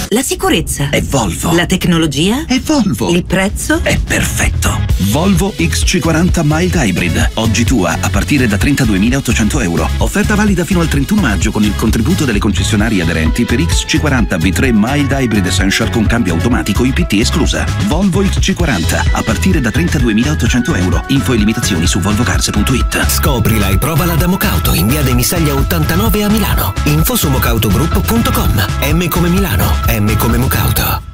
La sicurezza è Volvo. La tecnologia è Volvo. Il prezzo è perfetto. Volvo XC40 Mild Hybrid. Oggi tua a partire da 32.800 euro. Offerta valida fino al 31 maggio con il contributo delle concessionarie aderenti per XC40 V3 Mild Hybrid Essential con cambio automatico IPT esclusa. Volvo XC40 a partire da 32.800 euro. Info e limitazioni su volvocars.it. Scoprila e provala da Mocauto in via dei Misaglia 89 a Milano. Info su mocautogroup.com. M come Milano, M come Mocauto.